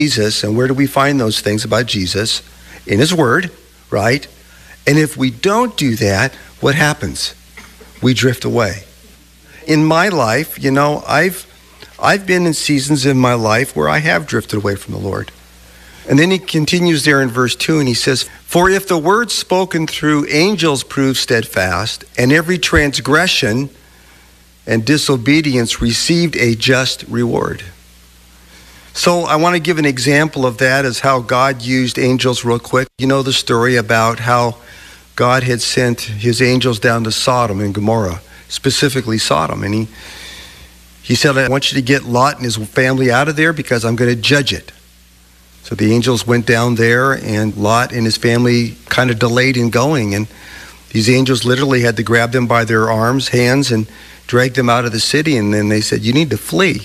Jesus. And where do we find those things about Jesus? In his word, right? And if we don't do that, what happens? We drift away. In my life, I've been in seasons in my life where I have drifted away from the Lord. And then he continues there in verse 2 and he says, "For if the word spoken through angels prove steadfast, and every transgression and disobedience received a just reward." So I want to give an example of that as how God used angels real quick. You know the story about how God had sent his angels down to Sodom and Gomorrah, specifically Sodom. And he said, "I want you to get Lot and his family out of there because I'm going to judge it." So the angels went down there, and Lot and his family kind of delayed in going. And these angels literally had to grab them by their arms, hands, and drag them out of the city. And then they said, "You need to flee."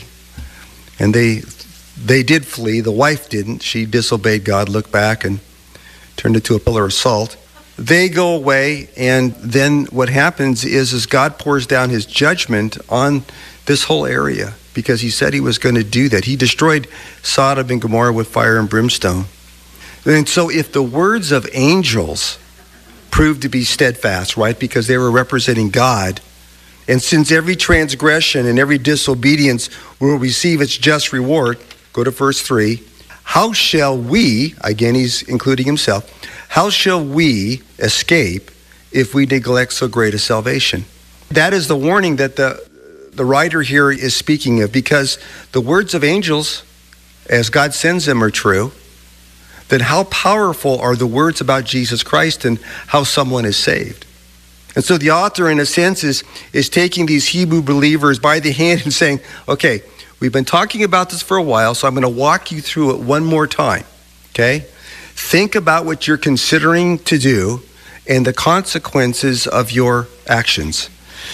And they did flee. The wife didn't. She disobeyed God, looked back, and turned into a pillar of salt. They go away, and then what happens is God pours down his judgment on this whole area, because he said he was going to do that. He destroyed Sodom and Gomorrah with fire and brimstone. And so if the words of angels proved to be steadfast, right, because they were representing God, and since every transgression and every disobedience will receive its just reward, go to verse 3, how shall we, again he's including himself, how shall we escape if we neglect so great a salvation? That is the warning that the writer here is speaking of, because the words of angels, as God sends them, are true. Then how powerful are the words about Jesus Christ and how someone is saved? And so the author, in a sense, is taking these Hebrew believers by the hand and saying, okay, we've been talking about this for a while, so I'm going to walk you through it one more time, okay? Think about what you're considering to do and the consequences of your actions.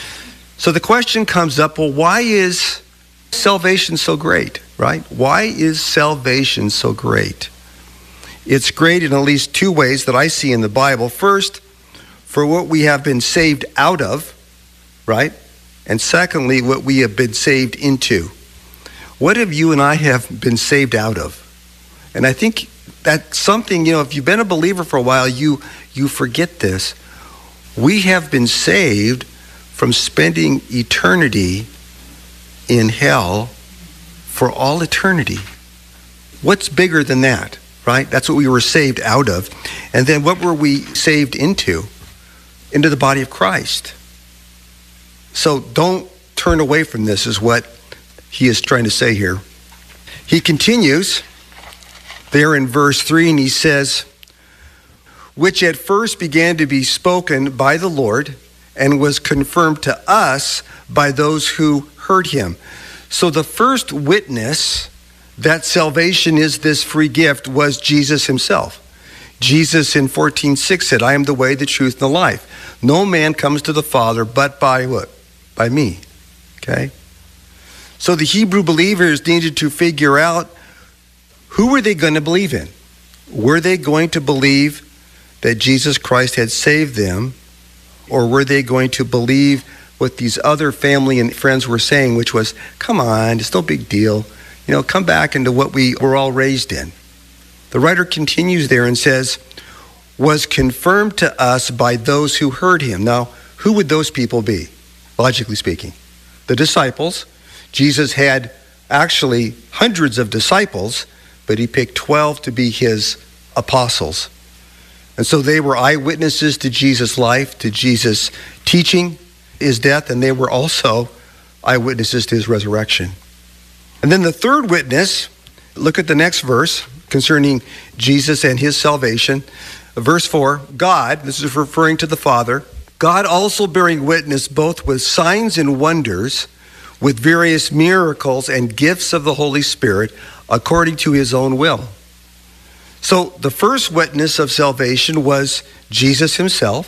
So the question comes up, well, why is salvation so great, right? Why is salvation so great? It's great in at least two ways that I see in the Bible. First, for what we have been saved out of, right? And secondly, what we have been saved into. What have you and I have been saved out of? And I think that's something, if you've been a believer for a while, you forget this. We have been saved from spending eternity in hell for all eternity. What's bigger than that, right? That's what we were saved out of. And then what were we saved into? Into the body of Christ. So don't turn away from this, is what he is trying to say here. He continues there in verse 3, and he says, which at first began to be spoken by the Lord and was confirmed to us by those who heard him. So the first witness that salvation is this free gift was Jesus himself. Jesus in 14:6 said, I am the way, the truth, and the life. No man comes to the Father but by what? By me. Okay? So the Hebrew believers needed to figure out, who were they going to believe in? Were they going to believe that Jesus Christ had saved them, or were they going to believe what these other family and friends were saying, which was, come on, it's no big deal. Come back into what we were all raised in. The writer continues there and says, was confirmed to us by those who heard him. Now, who would those people be, logically speaking? The disciples. Jesus had actually hundreds of disciples, but he picked 12 to be his apostles. And so they were eyewitnesses to Jesus' life, to Jesus' teaching, his death, and they were also eyewitnesses to his resurrection. And then the third witness, look at the next verse concerning Jesus and his salvation. Verse 4, God, this is referring to the Father, God also bearing witness both with signs and wonders, with various miracles and gifts of the Holy Spirit, according to his own will. So the first witness of salvation was Jesus himself.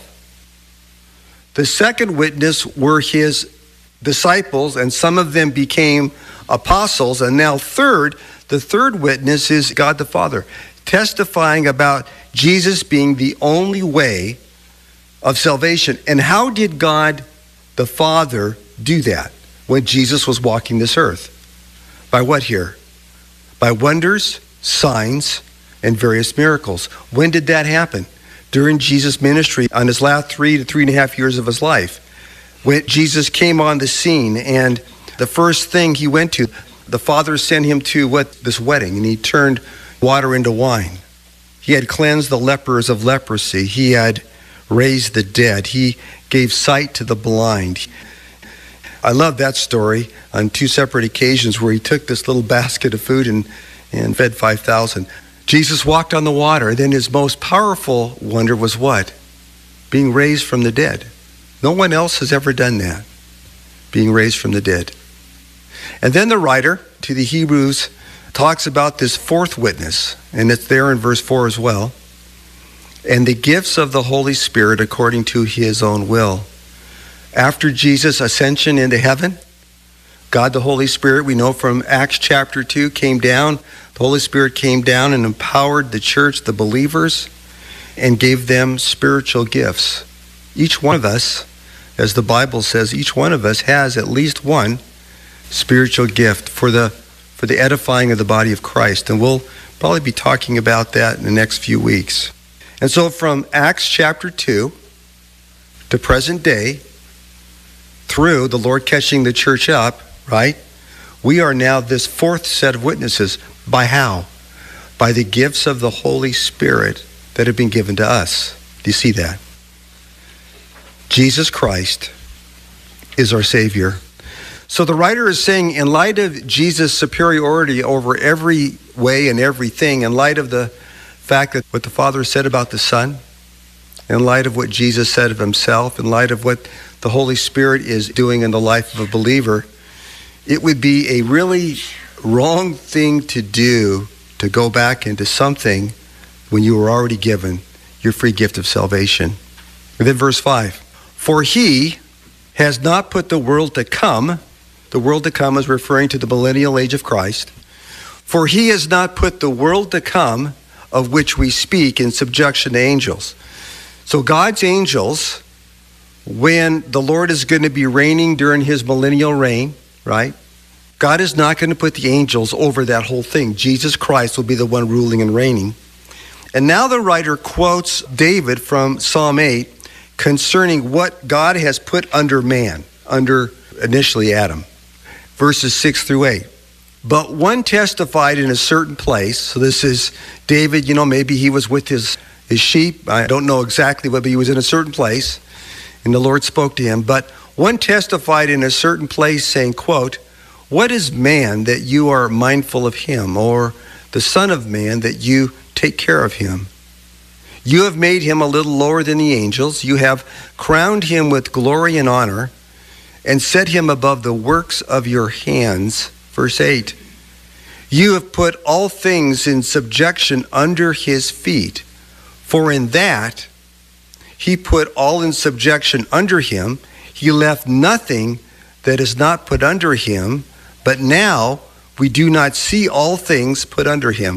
The second witness were his disciples, and some of them became apostles. And now the third witness is God the Father, testifying about Jesus being the only way of salvation. And how did God the Father do that when Jesus was walking this earth? By what here? By wonders, signs, and various miracles. When did that happen? During Jesus' ministry on his last 3 to 3.5 years of his life. When Jesus came on the scene, and the first thing he went to, the Father sent him to this wedding, and he turned water into wine. He had cleansed the lepers of leprosy. He had raised the dead. He gave sight to the blind. I love that story on 2 separate occasions where he took this little basket of food and fed 5,000. Jesus walked on the water. Then his most powerful wonder was what? Being raised from the dead. No one else has ever done that, being raised from the dead. And then the writer to the Hebrews talks about this fourth witness, and it's there in verse 4 as well. And the gifts of the Holy Spirit according to his own will. After Jesus' ascension into heaven, God the Holy Spirit, we know from Acts chapter 2, came down. The Holy Spirit came down and empowered the church, the believers, and gave them spiritual gifts. Each one of us, as the Bible says, each one of us has at least one spiritual gift for the edifying of the body of Christ. And we'll probably be talking about that in the next few weeks. And so from Acts chapter 2 to present day, through the Lord catching the church up, right? We are now this fourth set of witnesses. By how? By the gifts of the Holy Spirit that have been given to us. Do you see that? Jesus Christ is our Savior. So the writer is saying, in light of Jesus' superiority over every way and everything, in light of the fact that what the Father said about the Son, in light of what Jesus said of himself, in light of what the Holy Spirit is doing in the life of a believer, it would be a really wrong thing to do to go back into something when you were already given your free gift of salvation. And then verse 5, for he has not put the world to come is referring to the millennial age of Christ, for he has not put the world to come of which we speak in subjection to angels. So God's angels, when the Lord is going to be reigning during his millennial reign, right? God is not going to put the angels over that whole thing. Jesus Christ will be the one ruling and reigning. And now the writer quotes David from Psalm 8 concerning what God has put under man, under initially Adam. Verses 6 through 8. But one testified in a certain place. So this is David, maybe he was with his sheep. I don't know exactly whether he was in a certain place. And the Lord spoke to him. But one testified in a certain place saying, quote, what is man that you are mindful of him, or the Son of Man that you take care of him? You have made him a little lower than the angels. You have crowned him with glory and honor and set him above the works of your hands. Verse 8, you have put all things in subjection under his feet. For in that he put all in subjection under him. He left nothing that is not put under him. But now we do not see all things put under him.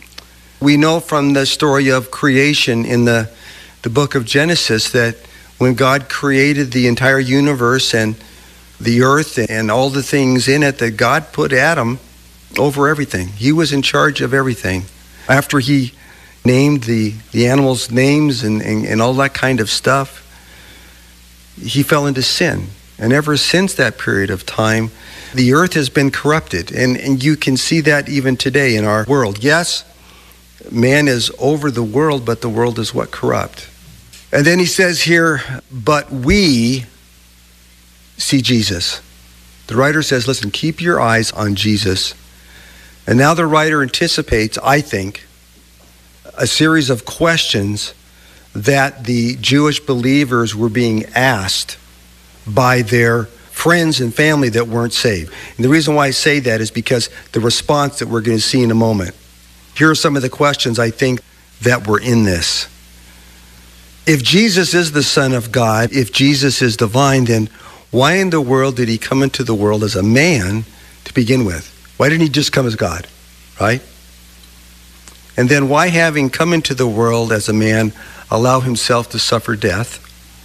We know from the story of creation in the book of Genesis that when God created the entire universe and the earth and all the things in it, that God put Adam over everything. He was in charge of everything. After he named the animals' names and all that kind of stuff, he fell into sin. And ever since that period of time, the earth has been corrupted. And you can see that even today in our world. Yes, man is over the world, but the world is what? Corrupt. And then he says here, but we see Jesus. The writer says, listen, keep your eyes on Jesus. And now the writer anticipates, I think, a series of questions that the Jewish believers were being asked by their friends and family that weren't saved. And the reason why I say that is because the response that we're going to see in a moment. Here are some of the questions I think that were in this. If Jesus is the Son of God, if Jesus is divine, then why in the world did he come into the world as a man to begin with? Why didn't he just come as God, right? And then why, having come into the world as a man, allow himself to suffer death?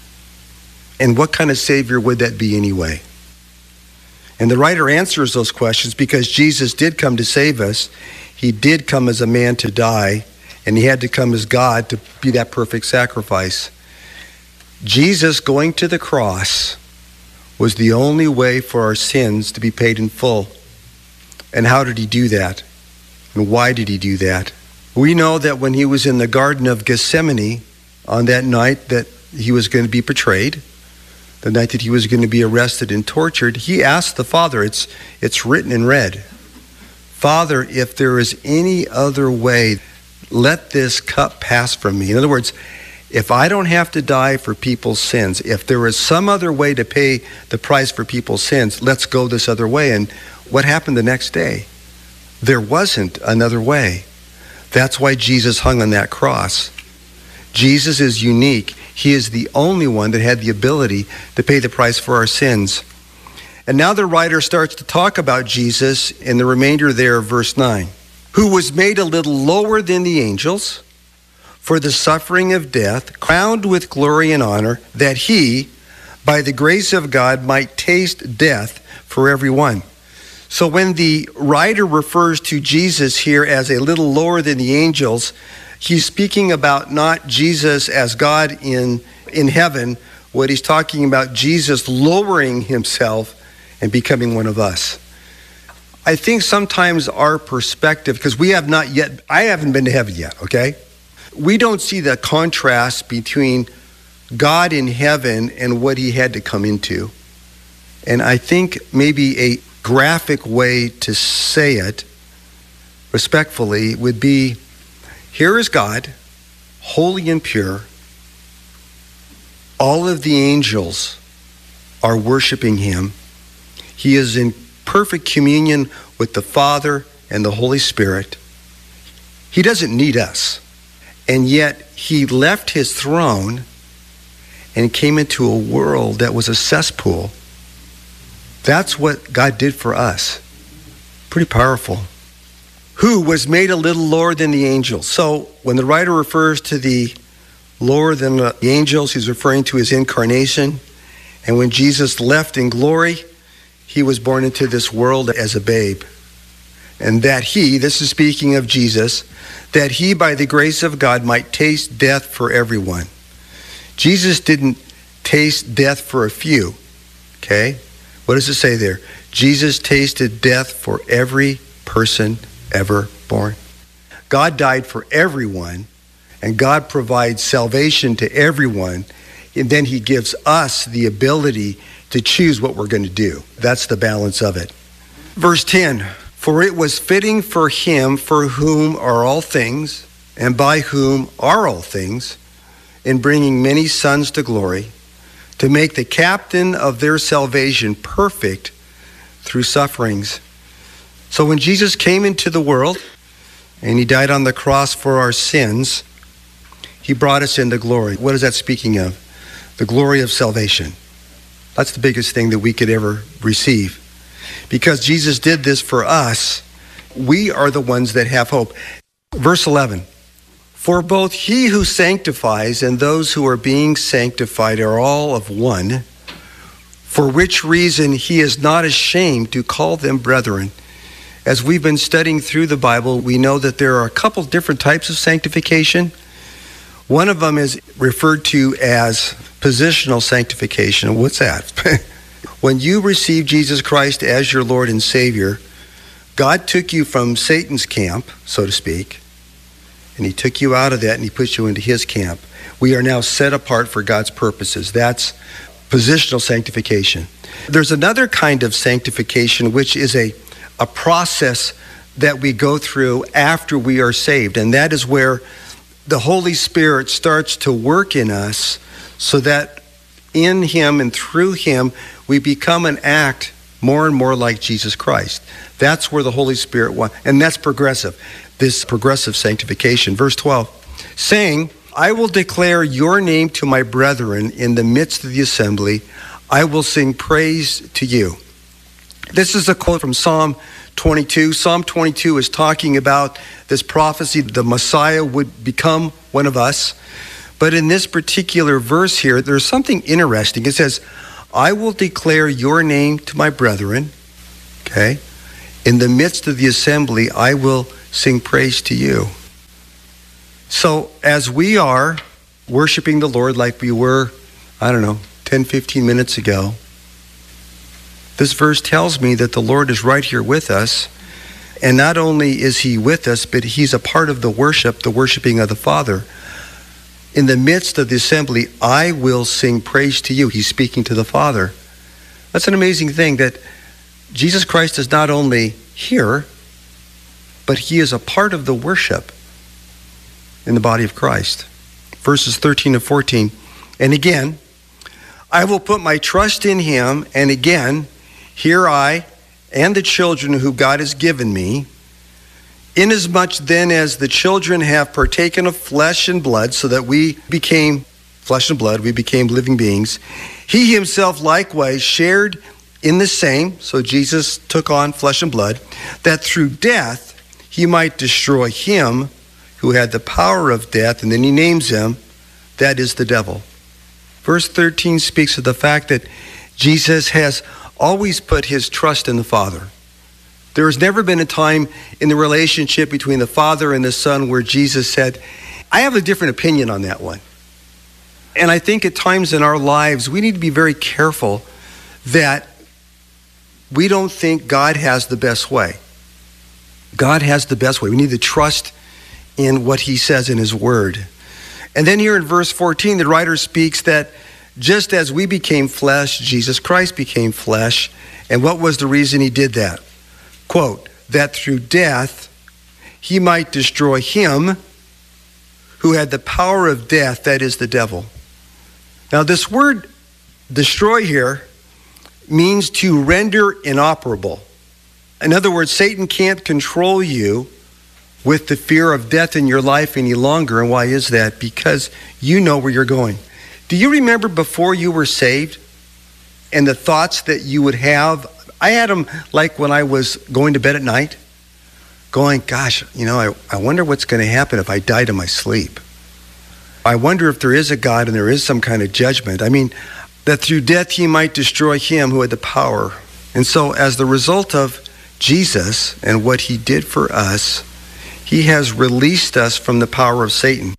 And what kind of Savior would that be anyway? And the writer answers those questions because Jesus did come to save us. he did come as a man to die, and he had to come as God to be that perfect sacrifice. Jesus going to the cross was the only way for our sins to be paid in full. And how did he do that? And why did he do that? We know that when he was in the Garden of Gethsemane on that night that he was going to be betrayed, the night that he was going to be arrested and tortured, he asked the Father, it's written in red, Father, if there is any other way, let this cup pass from me. In other words, if I don't have to die for people's sins, if there is some other way to pay the price for people's sins, let's go this other way. And what happened the next day? There wasn't another way. That's why Jesus hung on that cross. Jesus is unique. He is the only one that had the ability to pay the price for our sins. And now the writer starts to talk about Jesus in the remainder there of verse 9, who was made a little lower than the angels for the suffering of death, crowned with glory and honor, that he, by the grace of God, might taste death for everyone. So when the writer refers to Jesus here as a little lower than the angels, he's speaking about not Jesus as God in heaven. What he's talking about, Jesus lowering himself and becoming one of us. I think sometimes our perspective, because I haven't been to heaven yet, okay? We don't see the contrast between God in heaven and what he had to come into. And I think maybe a graphic way to say it respectfully would be, here is God, holy and pure. All of the angels are worshiping him. He is in perfect communion with the Father and the Holy Spirit. He doesn't need us. And yet he left his throne and came into a world that was a cesspool. That's what God did for us. Pretty powerful. Who was made a little lower than the angels. So when the writer refers to the lower than the angels, he's referring to his incarnation. And when Jesus left in glory, he was born into this world as a babe. And that he, this is speaking of Jesus, that he by the grace of God might taste death for everyone. Jesus didn't taste death for a few, okay? What does it say there? Jesus tasted death for every person ever born. God died for everyone, and God provides salvation to everyone, and then he gives us the ability to choose what we're going to do. That's the balance of it. Verse 10, for it was fitting for him for whom are all things, and by whom are all things, in bringing many sons to glory, to make the captain of their salvation perfect through sufferings. So when Jesus came into the world, and he died on the cross for our sins, he brought us into glory. What is that speaking of? The glory of salvation. That's the biggest thing that we could ever receive. Because Jesus did this for us, we are the ones that have hope. Verse 11, for both he who sanctifies and those who are being sanctified are all of one, for which reason he is not ashamed to call them brethren. As we've been studying through the Bible, we know that there are a couple different types of sanctification. One of them is referred to as positional sanctification. What's that? When you receive Jesus Christ as your Lord and Savior, God took you from Satan's camp, so to speak, and he took you out of that and he put you into his camp. We are now set apart for God's purposes. That's positional sanctification. There's another kind of sanctification, which is a process that we go through after we are saved, and that is where the Holy Spirit starts to work in us so that in him and through him, we become and act more and more like Jesus Christ. That's where the Holy Spirit wants, and that's progressive, this progressive sanctification. Verse 12, saying, I will declare your name to my brethren in the midst of the assembly. I will sing praise to you. This is a quote from Psalm 22. Psalm 22 is talking about this prophecy, the Messiah would become one of us. But in this particular verse here, there's something interesting. It says, I will declare your name to my brethren. Okay. In the midst of the assembly, I will sing praise to you. So as we are worshiping the Lord like we were, 10, 15 minutes ago, this verse tells me that the Lord is right here with us. And not only is he with us, but he's a part of the worshiping of the Father. In the midst of the assembly, I will sing praise to you. He's speaking to the Father. That's an amazing thing, that Jesus Christ is not only here, but he is a part of the worship in the body of Christ. Verses 13 and 14. And again, I will put my trust in him. And again, here I and the children who God has given me, inasmuch then as the children have partaken of flesh and blood, so that we became flesh and blood, we became living beings, he himself likewise shared in the same, so Jesus took on flesh and blood, that through death he might destroy him who had the power of death, and then he names him, that is the devil. Verse 13 speaks of the fact that Jesus has always put his trust in the Father. There has never been a time in the relationship between the Father and the Son where Jesus said, I have a different opinion on that one. And I think at times in our lives, we need to be very careful that we don't think God has the best way. God has the best way. We need to trust in what he says in his word. And then here in verse 14, the writer speaks that just as we became flesh, Jesus Christ became flesh. And what was the reason he did that? Quote, that through death he might destroy him who had the power of death, that is the devil. Now this word destroy here means to render inoperable. In other words, Satan can't control you with the fear of death in your life any longer. And why is that? Because you know where you're going. Do you remember before you were saved and the thoughts that you would have? I had them like when I was going to bed at night, going, gosh, I wonder what's going to happen if I died in my sleep. I wonder if there is a God and there is some kind of judgment. That through death he might destroy him who had the power. And so as the result of Jesus and what he did for us, he has released us from the power of Satan.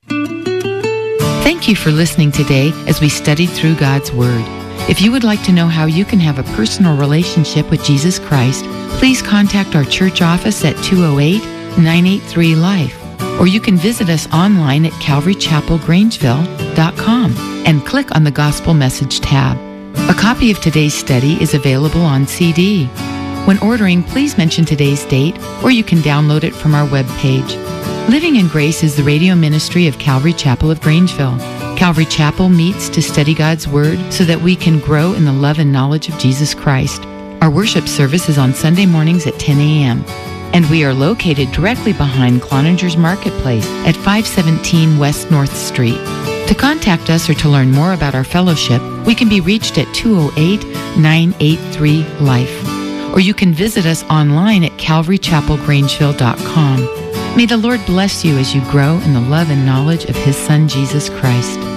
Thank you for listening today as we studied through God's Word. If you would like to know how you can have a personal relationship with Jesus Christ, please contact our church office at 208-983-LIFE. Or you can visit us online at calvarychapelgrangeville.com and click on the Gospel Message tab. A copy of today's study is available on CD. When ordering, please mention today's date, or you can download it from our webpage. Living in Grace is the radio ministry of Calvary Chapel of Grangeville. Calvary Chapel meets to study God's Word so that we can grow in the love and knowledge of Jesus Christ. Our worship service is on Sunday mornings at 10 a.m. And we are located directly behind Cloninger's Marketplace at 517 West North Street. To contact us or to learn more about our fellowship, we can be reached at 208-983-LIFE. Or you can visit us online at calvarychapelgrangeville.com. May the Lord bless you as you grow in the love and knowledge of his Son, Jesus Christ.